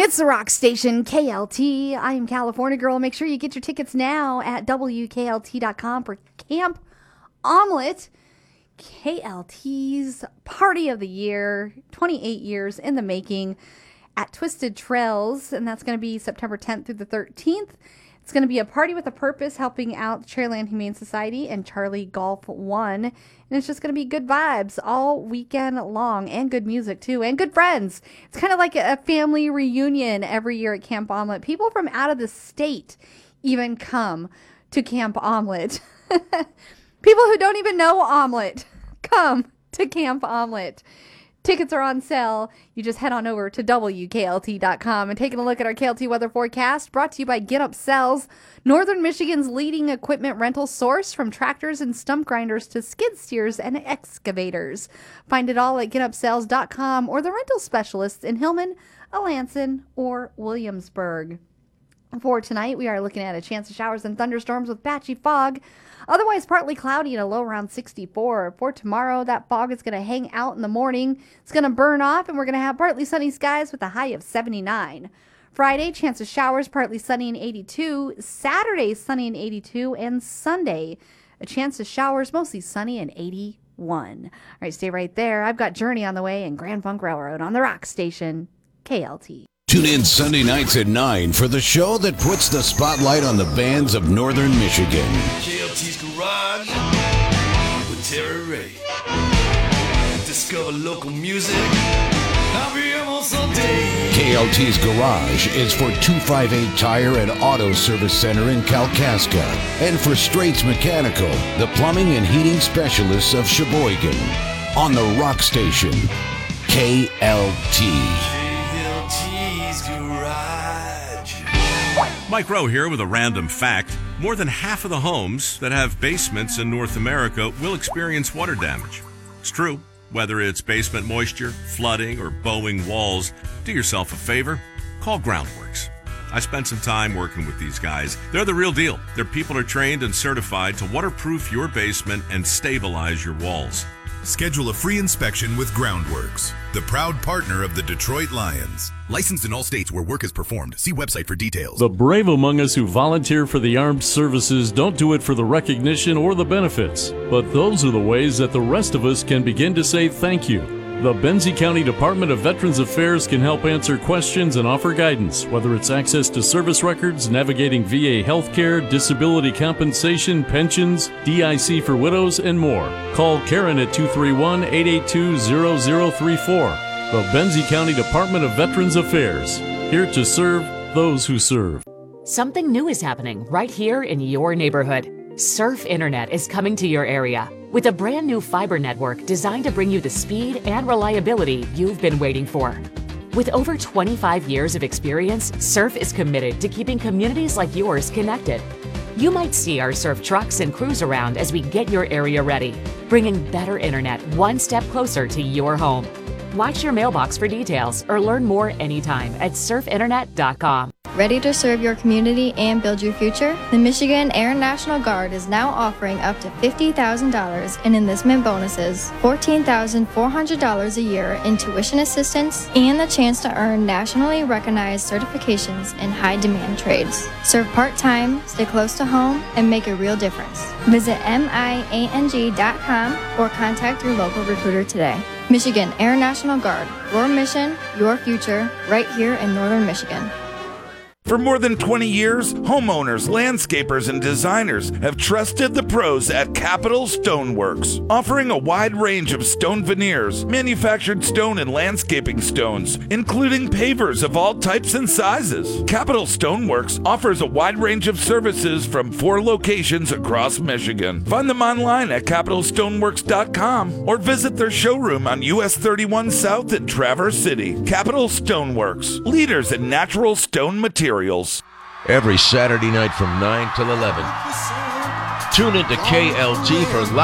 It's the rock station, KLT. I am California Girl. Make sure you get your tickets now at WKLT.com for Camp Omelet. KLT's Party of the Year, 28 years in the making at Twisted Trails, and that's going to be September 10th through the 13th. It's going to be a party with a purpose, helping out Cherryland Humane Society and Charlie Golf One. And it's just going to be good vibes all weekend long, and good music too, and good friends. It's kind of like a family reunion every year at Camp Omelet. People from out of the state even come to Camp Omelet. People who don't even know Omelet come to Camp Omelet. Tickets are on sale. You just head on over to WKLT.com and taking a look at our KLT weather forecast, brought to you by Get Up Sells, Northern Michigan's leading equipment rental source, from tractors and stump grinders to skid steers and excavators. Find it all at getupsells.com or the rental specialists in Hillman, Alanson, or Williamsburg. For tonight, we are looking at a chance of showers and thunderstorms with patchy fog. Otherwise, partly cloudy and a low around 64. For tomorrow, that fog is going to hang out in the morning. It's going to burn off, and we're going to have partly sunny skies with a high of 79. Friday, chance of showers, partly sunny and 82. Saturday, sunny and 82. And Sunday, a chance of showers, mostly sunny and 81. All right, stay right there. I've got Journey on the way and Grand Funk Railroad on the rock station, KLT. Tune in Sunday nights at 9 for the show that puts the spotlight on the bands of Northern Michigan. KLT's Garage with Terry Ray. Discover local music. I'll be almost all day. KLT's Garage is for 258 Tire and Auto Service Center in Kalkaska, and for Straits Mechanical, the plumbing and heating specialists of Sheboygan. On the rock station, KLT. Mike Rowe here with a random fact. More than half of the homes that have basements in North America will experience water damage. It's true. Whether it's basement moisture, flooding, or bowing walls, do yourself a favor. Call Groundworks. I spent some time working with these guys. They're the real deal. Their people are trained and certified to waterproof your basement and stabilize your walls. Schedule a free inspection with Groundworks, the proud partner of the Detroit Lions. Licensed in all states where work is performed. See website for details. The brave among us who volunteer for the armed services don't do it for the recognition or the benefits, but those are the ways that the rest of us can begin to say thank you. The Benzie County Department of Veterans Affairs can help answer questions and offer guidance, whether it's access to service records, navigating VA healthcare, disability compensation, pensions, DIC for widows, and more. Call Karen at 231-882-0034. The Benzie County Department of Veterans Affairs, here to serve those who serve. Something new is happening right here in your neighborhood. Surf Internet is coming to your area with a brand new fiber network designed to bring you the speed and reliability you've been waiting for. With over 25 years of experience, Surf is committed to keeping communities like yours connected. You might see our Surf trucks and crews around as we get your area ready, bringing better internet one step closer to your home. Watch your mailbox for details or learn more anytime at surfinternet.com. Ready to serve your community and build your future? The Michigan Air National Guard is now offering up to $50,000 in enlistment bonuses, $14,400 a year in tuition assistance, and the chance to earn nationally recognized certifications in high-demand trades. Serve part-time, stay close to home, and make a real difference. Visit MIANG.com or contact your local recruiter today. Michigan Air National Guard, your mission, your future, right here in Northern Michigan. For more than 20 years, homeowners, landscapers, and designers have trusted the pros at Capital Stoneworks, offering a wide range of stone veneers, manufactured stone and landscaping stones, including pavers of all types and sizes. Capital Stoneworks offers a wide range of services from 4 locations across Michigan. Find them online at capitalstoneworks.com or visit their showroom on US 31 South in Traverse City. Capital Stoneworks, leaders in natural stone materials. Every Saturday night from 9 till 11. Tune into KLT for